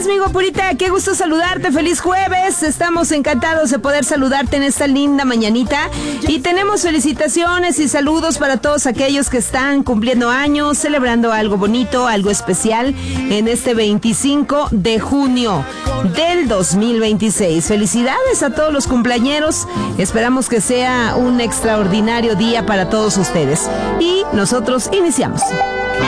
mi guapurita? Qué gusto saludarte, feliz jueves. Estamos encantados de poder saludarte en esta linda mañanita. Y tenemos felicitaciones y saludos para todos aquellos que están cumpliendo años, celebrando algo bonito, algo especial en este 25 de junio del 2026. Felicidades a todos los cumpleañeros. Esperamos que sea un extraordinario día para todos ustedes. Y nosotros iniciamos.